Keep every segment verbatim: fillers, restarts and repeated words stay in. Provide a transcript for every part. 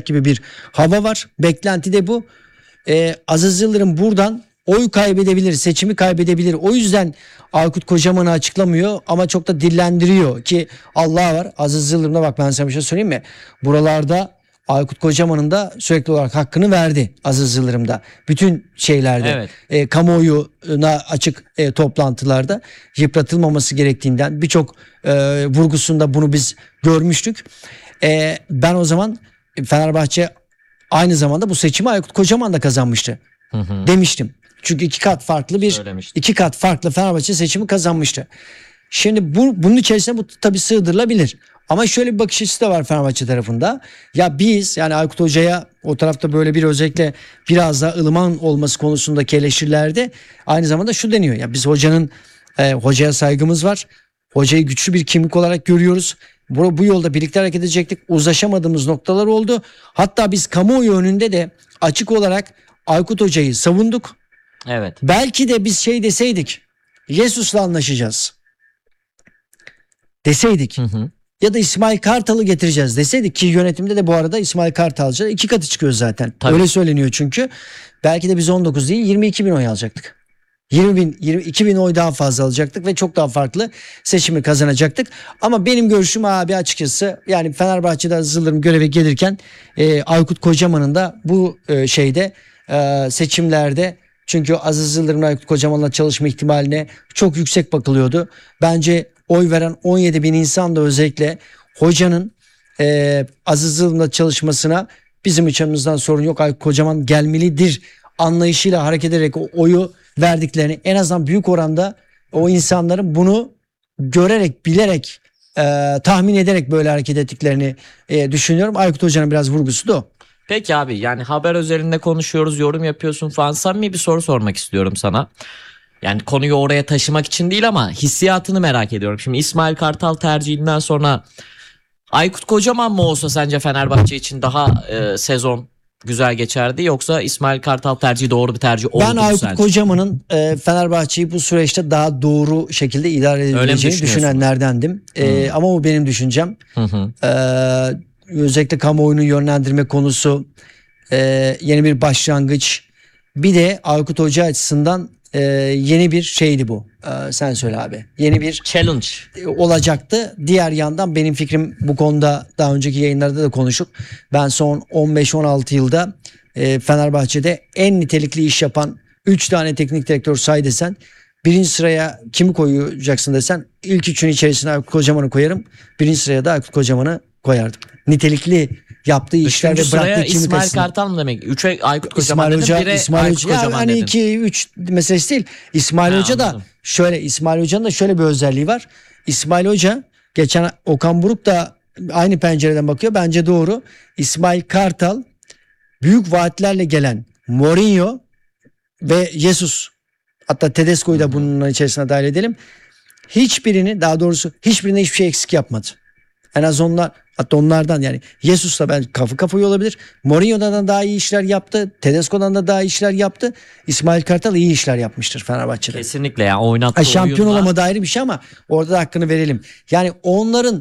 kazanacak gibi bir hava var. Beklenti de bu. Ee, Aziz Yıldırım buradan oy kaybedebilir, seçimi kaybedebilir. O yüzden Aykut Kocaman'ı açıklamıyor ama çok da dillendiriyor ki Allah var. Aziz Yıldırım'da bak ben sana bir şey söyleyeyim mi? Buralarda Aykut Kocaman'ın da sürekli olarak hakkını verdi Aziz Yıldırım'da. Bütün şeylerde, evet. e, kamuoyuna açık e, toplantılarda yıpratılmaması gerektiğinden birçok e, vurgusunda bunu biz görmüştük. E, ben o zaman Fenerbahçe aynı zamanda bu seçimi Aykut Kocaman da kazanmıştı Hı hı. demiştim. Çünkü iki kat farklı bir iki kat farklı Fenerbahçe seçimi kazanmıştı. Şimdi bu, bunun içerisine bu tabii sığdırılabilir. Ama şöyle bir bakış açısı da var Fenerbahçe tarafında. Ya biz yani Aykut Hoca'ya o tarafta böyle bir özellikle biraz daha ılıman olması konusundaki eleştirilerde aynı zamanda şu deniyor. Ya biz hocanın e, hocaya saygımız var. Hocayı güçlü bir kimlik olarak görüyoruz. Bu, bu yolda birlikte hareket edecektik. Uzlaşamadığımız noktalar oldu. Hatta biz kamuoyu önünde de açık olarak Aykut Hoca'yı savunduk. Evet. Belki de biz şey deseydik. Jesus'la anlaşacağız. Deseydik. Hı hı. Ya da İsmail Kartal'ı getireceğiz deseydik ki yönetimde de bu arada İsmail Kartal'cı iki katı çıkıyor zaten. Tabii. Öyle söyleniyor çünkü. Belki de biz on dokuz değil yirmi iki bin oy alacaktık. yirmi bin, yirmi iki bin oy daha fazla alacaktık ve çok daha farklı seçimi kazanacaktık. Ama benim görüşüm abi açıkçası yani Fenerbahçe'de Aziz Yıldırım göreve gelirken e, Aykut Kocaman'ın da bu e, şeyde e, seçimlerde çünkü Aziz Yıldırım'la Aykut Kocaman'la çalışma ihtimaline çok yüksek bakılıyordu. Bence oy veren on yedi bin insan da özellikle hocanın e, Aziz Yıldırım'la çalışmasına bizim içimizden sorun yok. Aykut Kocaman gelmelidir anlayışıyla hareket ederek o oyu verdiklerini en azından büyük oranda o insanların bunu görerek bilerek e, tahmin ederek böyle hareket ettiklerini e, düşünüyorum. Aykut Hoca'nın biraz vurgusu da o. Peki abi yani haber üzerinde konuşuyoruz, yorum yapıyorsun falan. Samimi bir soru sormak istiyorum sana. Yani konuyu oraya taşımak için değil ama hissiyatını merak ediyorum. Şimdi İsmail Kartal tercihinden sonra Aykut Kocaman mı olsa sence Fenerbahçe için daha e, sezon güzel geçerdi yoksa İsmail Kartal tercihi doğru bir tercih oldu Ben mu Aykut sence? Kocaman'ın e, Fenerbahçe'yi bu süreçte daha doğru şekilde idare edebileceğini düşünenlerdendim. Hmm. E, ama o benim düşüncem. Hı hı. E, özellikle kamuoyunu yönlendirme konusu e, yeni bir başlangıç. Bir de Aykut Hoca açısından e, yeni bir şeydi bu. E, sen söyle abi. Yeni bir challenge olacaktı. Diğer yandan benim fikrim bu konuda daha önceki yayınlarda da konuştuk. Ben son on beş on altı yılda e, Fenerbahçe'de en nitelikli iş yapan üç tane teknik direktör say desen birinci sıraya kimi koyacaksın desen ilk üçün içerisine Aykut Kocaman'ı koyarım. Birinci sıraya da Aykut Kocaman'ı koyardım. Nitelikli yaptığı işler ve bıraktığı kimlik İsmail açısından. Kartal mı demek? üçe Aykut Kocaman İsmail dedim. Hoca, bire İsmail Aykut Hoca, Kocaman hani dedim. iki üç meselesi değil. İsmail Ha, Hoca da anladım. şöyle İsmail Hoca'nın da şöyle bir özelliği var. İsmail Hoca geçen Okan Buruk da aynı pencereden bakıyor. Bence doğru. İsmail Kartal büyük vaatlerle gelen Mourinho ve Jesus hatta Tedesco'yu da bunun içerisine dahil edelim. Hiçbirini daha doğrusu hiçbirine hiçbir şey eksik yapmadı. En az onlar hatta onlardan yani Jesus'la ben kafa kafaya olabilir. Mourinho'dan da daha iyi işler yaptı. Tedesco'dan da daha iyi işler yaptı. İsmail Kartal iyi işler yapmıştır Fenerbahçe'de. Kesinlikle ya oynattığı Ha, şampiyon oyunla. olamadı ayrı bir şey ama orada da hakkını verelim. Yani onların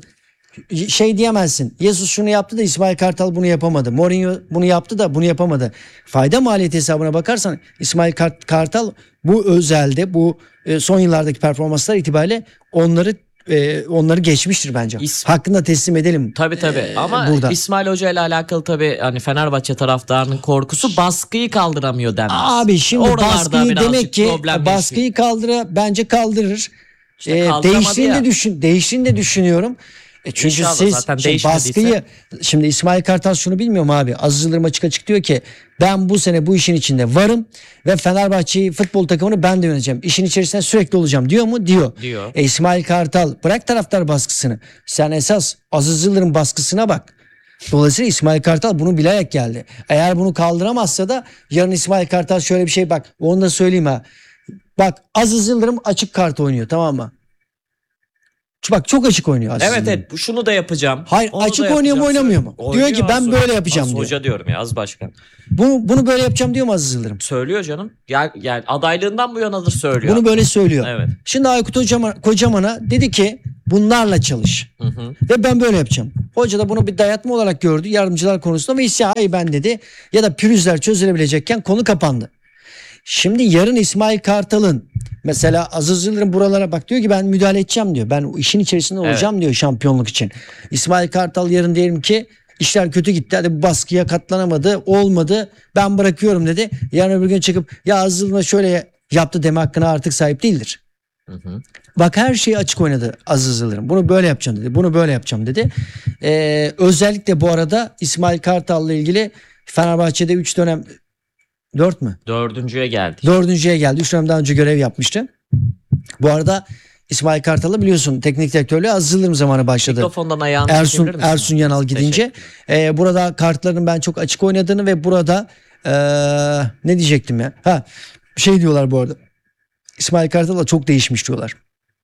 şey diyemezsin. Jesus şunu yaptı da İsmail Kartal bunu yapamadı. Mourinho bunu yaptı da bunu yapamadı. Fayda maliyeti hesabına bakarsan İsmail Kart- Kartal bu özelde bu e, son yıllardaki performanslar itibariyle onları e, onları geçmiştir bence. İs- Hakkını da teslim edelim. Tabii tabii e, ama burada. İsmail Hoca ile alakalı tabii hani Fenerbahçe taraftarının korkusu baskıyı kaldıramıyor denmez. Abi şimdi Oralarda baskıyı birazcık demek ki problem baskıyı kaldıra bence kaldırır. İşte Ee, kaldıramadı değiştiğini ya. de düşün, değiştiğini de düşünüyorum. E çünkü İnşallah siz zaten şimdi değişmediyse- baskıyı şimdi İsmail Kartal şunu bilmiyorum abi. Aziz Yıldırım açık açık diyor ki ben bu sene bu işin içinde varım ve Fenerbahçe'yi futbol takımını ben de yöneteceğim. İşin içerisinde sürekli olacağım diyor mu? Diyor. Diyor. E İsmail Kartal bırak taraftar baskısını. Sen esas Aziz Yıldırım baskısına bak. Dolayısıyla İsmail Kartal bunu bilerek geldi. Eğer bunu kaldıramazsa da yarın İsmail Kartal şöyle bir şey bak. Onu da söyleyeyim ha. Bak Aziz Yıldırım açık kart oynuyor, tamam mı? Bak çok açık oynuyor Aziz Evet Yıldırım. evet bu- şunu da yapacağım. Hayır, onu da açık oynuyor mu, yapacağım. oynamıyor mu? Oynuyor Diyor ki ben az böyle hoca. yapacağım Az diyor. hoca diyorum ya az başkan. Bunu, bunu böyle yapacağım diyor mu Aziz Yıldırım? Söylüyor canım. Yani, yani adaylığından bu yanadır söylüyor. Bunu böyle söylüyor. Evet. Şimdi Aykut Kocaman, Kocaman'a dedi ki bunlarla çalış. Hı hı. Ve ben böyle yapacağım. Hoca da bunu bir dayatma olarak gördü yardımcılar konusunda ve isyan hayır ben dedi. Ya da pürüzler çözülebilecekken konu kapandı. Şimdi yarın İsmail Kartal'ın mesela Aziz Yıldırım buralara bak diyor ki ben müdahale edeceğim diyor. Ben o işin içerisinde olacağım diyor şampiyonluk için. İsmail Kartal yarın diyelim ki işler kötü gitti. Hadi bu baskıya katlanamadı. Olmadı. Ben bırakıyorum dedi. Yarın öbür gün çıkıp ya Aziz Yıldırım şöyle yaptı deme hakkına artık sahip değildir. Hı hı. Bak her şeyi açık oynadı Aziz Yıldırım. Bunu böyle yapacağım dedi. Bunu böyle yapacağım dedi. Ee, özellikle bu arada İsmail Kartal'la ilgili Fenerbahçe'de üç dönem dört mü? Dördüncüye geldik. Dördüncüye geldi. üç dönem daha önce görev yapmıştı. Bu arada İsmail Kartal'ı biliyorsun teknik direktörlüğü Aziz Yıldırım zamanı başladı. Mikrofondan ayağını Ersun çekebilir misin? Ersun Yanal gidince e, burada kartların ben çok açık oynadığını ve burada e, ne diyecektim ya? Ha şey diyorlar bu arada. İsmail Kartal'la çok değişmiş diyorlar.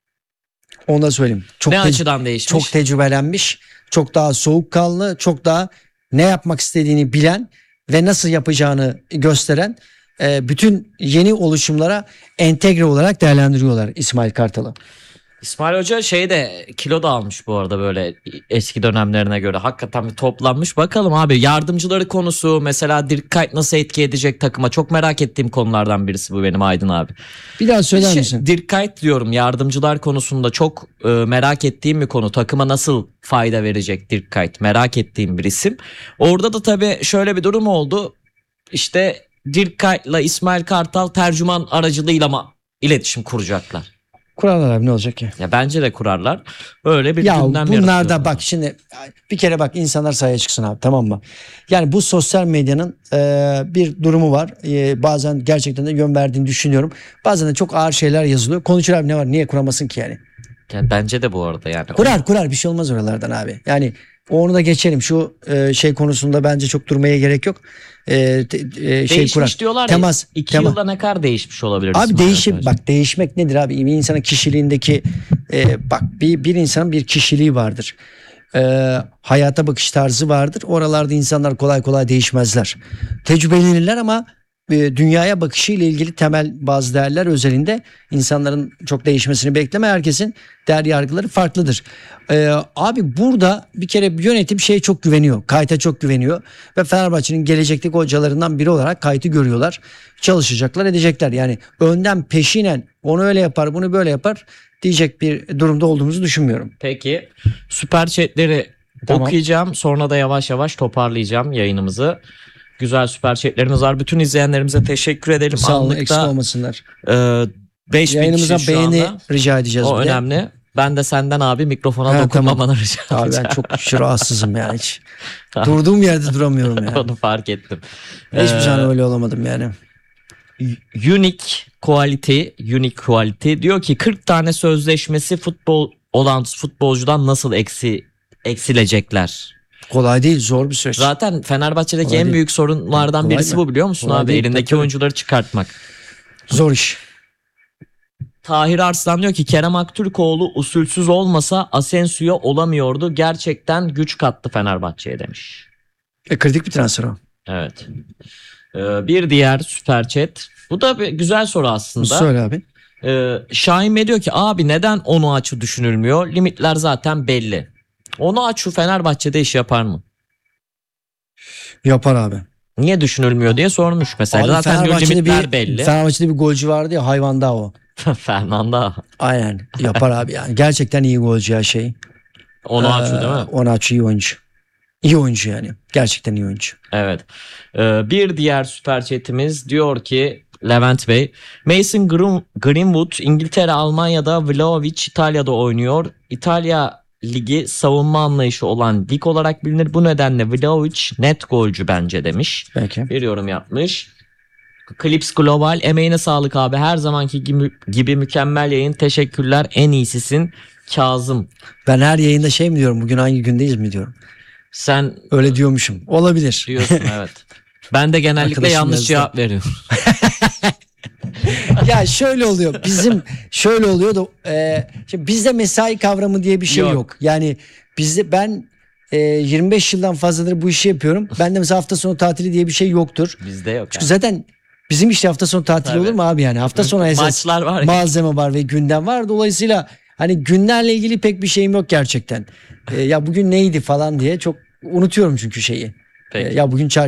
Onu da söyleyeyim. Çok Ne tec- açıdan değişmiş? Çok tecrübelenmiş, çok daha soğukkanlı, çok daha ne yapmak istediğini bilen ve nasıl yapacağını gösteren e, bütün yeni oluşumlara entegre olarak değerlendiriyorlar İsmail Kartal'ı. İsmail Hoca şey de kilo da almış bu arada böyle eski dönemlerine göre. Hakikaten bir toplanmış. Bakalım abi yardımcıları konusu mesela Dirk Kuyt nasıl etki edecek takıma? Çok merak ettiğim konulardan birisi bu benim Aydın abi. Bir daha söyler Şey, misin? Dirk Kuyt diyorum yardımcılar konusunda çok e, merak ettiğim bir konu. Takıma nasıl fayda verecek Dirk Kuyt? Merak ettiğim bir isim. Orada da tabii şöyle bir durum oldu. İşte Dirk Kuyt'la İsmail Kartal tercüman aracılığıyla mı iletişim kuracaklar? Kurarlar abi ne olacak ki? Ya bence de kurarlar. Öyle bir Ya gündem bunlar da yaratıyor. bak şimdi bir kere bak insanlar sahaya çıksın abi tamam mı? Yani bu sosyal medyanın e, bir durumu var. E, bazen gerçekten de yön verdiğini düşünüyorum. Bazen de çok ağır şeyler yazılıyor. Konuşur abi ne var niye kuramasın ki yani? Yani bence de bu arada yani. Kurar kurar bir şey olmaz oralardan abi. Yani onu da geçelim şu e, şey konusunda bence çok durmaya gerek yok. E, te- e, şey Değişmiş kurar. diyorlar Temas, ya. iki tema- yılda ne kadar değişmiş olabilir? Abi İsmail değişim Hoca? bak değişmek nedir abi? Bir insanın kişiliğindeki e, bak bir, bir insanın bir kişiliği vardır. E, hayata bakış tarzı vardır. Oralarda insanlar kolay kolay değişmezler. Tecrübelenirler ama e, dünyaya bakışı ile ilgili temel bazı değerler özelinde insanların çok değişmesini bekleme. Herkesin değer yargıları farklıdır. E, abi burada bir kere yönetim şeye çok güveniyor. Kayta çok güveniyor ve Fenerbahçe'nin gelecekteki hocalarından biri olarak Kayt'ı görüyorlar. Çalışacaklar, edecekler. Yani önden peşinen onu öyle yapar, bunu böyle yapar diyecek bir durumda olduğumuzu düşünmüyorum. Peki süper chatleri Tamam. okuyacağım. Sonra da yavaş yavaş toparlayacağım yayınımızı. Güzel süper chatlerimiz var. Bütün izleyenlerimize teşekkür edelim. Sağ olun, eksik Anlıkta olmasınlar. e, beş bin Yayınımıza kişi şu beğeni anda. rica edeceğiz. O bir de. önemli. Ben de senden abi mikrofona Ha, dokunmamanı rica Abi edeceğim. ben çok rahatsızım yani hiç. Durduğum yerde duramıyorum yani. Onu fark ettim. Hiçbir Ee, zaman öyle olamadım yani. Unique Quality, Unique Quality diyor ki kırk tane sözleşmesi futbol olan futbolcudan nasıl eksi eksilecekler? Kolay değil, zor bir süreç. Zaten Fenerbahçe'deki Kolay en değil. büyük sorunlardan Kolay birisi mı? bu biliyor musun Kolay abi? değil, Elindeki tabii. oyuncuları çıkartmak. Zor iş. Tahir Arslan diyor ki Kerem Aktürkoğlu usulsüz olmasa Asensio'ya olamıyordu. Gerçekten güç kattı Fenerbahçe'ye demiş. E, kritik bir transfer o. Evet. Ee, bir diğer süper chat. Bu da bir güzel soru aslında. Söyle abi. Ee, Şahin Bey diyor ki abi neden Onuachu düşünülmüyor? Limitler zaten belli. Onuachu Fenerbahçe'de iş yapar mı? Yapar abi. Niye düşünülmüyor diye sormuş mesela. Abi zaten diyor Fenerbahçe'de limitler bir, belli. Fenerbahçe'de bir golcü vardı ya hayvan da o. Fernanda. Aynen yapar abi yani. Gerçekten iyi golcü ya şey. Onuachu Ee, değil mi? Onuachu iyi oyuncu. İyi oyuncu yani. Gerçekten iyi oyuncu. Evet. Ee, bir diğer süper chatimiz diyor ki Levent Bey, Mason Green- Greenwood İngiltere, Almanya'da, Vlahovic İtalya'da oynuyor. İtalya ligi savunma anlayışı olan lig olarak bilinir. Bu nedenle Vlahovic net golcü bence demiş. Peki. Bir yorum yapmış. Clips Global emeğine sağlık abi. Her zamanki gibi, gibi mükemmel yayın. Teşekkürler. En iyisisin. Kazım. Ben her yayında şey mi diyorum? Bugün hangi gündeyiz mi diyorum? Sen Öyle diyormuşum. Olabilir. diyorsun evet. Ben de genellikle Arkadaşım yanlış yazdı. cevap veriyorum. Ya şöyle oluyor. Bizim şöyle oluyor da e, şimdi bizde mesai kavramı diye bir şey Yok. yok. Yani bizde ben e, yirmi beş yıldan fazladır bu işi yapıyorum. Bende mesela hafta sonu tatili diye bir şey yoktur. Bizde yok. Çünkü yani. zaten bizim işte hafta sonu tatili Tabii. olur mu abi yani? Hafta sonu esas Maçlar var. malzeme var ve gündem var. Dolayısıyla Hani günlerle ilgili pek bir şeyim yok gerçekten. Ee, ya bugün neydi falan diye çok unutuyorum çünkü şeyi. Ee, Peki. ya bugün çarşı